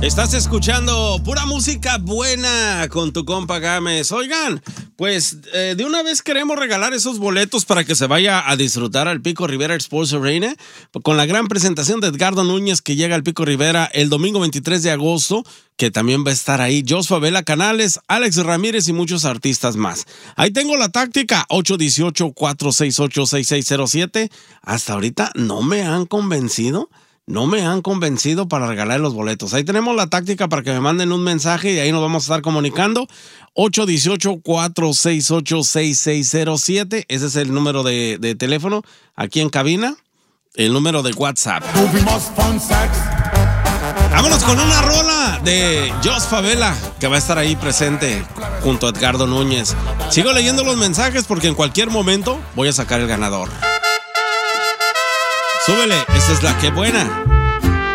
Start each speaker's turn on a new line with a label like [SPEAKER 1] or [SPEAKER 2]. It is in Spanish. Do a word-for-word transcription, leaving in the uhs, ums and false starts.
[SPEAKER 1] Estás escuchando pura música buena con tu compa Gámez. Oigan, pues eh, de una vez queremos regalar esos boletos para que se vaya a disfrutar al Pico Rivera Sports Arena con la gran presentación de Edgardo Núñez que llega al Pico Rivera el domingo veintitrés de agosto, que también va a estar ahí Jos Favela Canales, Alex Ramírez y muchos artistas más. Ahí tengo la táctica, ocho uno ocho, cuatro seis ocho, seis seis cero siete. Hasta ahorita no me han convencido. No me han convencido para regalar los boletos. Ahí tenemos la táctica para que me manden un mensaje y ahí nos vamos a estar comunicando. ocho uno ocho, cuatro seis ocho, seis seis cero siete. Ese es el número de, de teléfono aquí en cabina. El número de WhatsApp. Vámonos con una rola de Jos Favela, que va a estar ahí presente junto a Edgardo Núñez. Sigo leyendo los mensajes porque en cualquier momento voy a sacar el ganador. Súbele, esta es la que buena.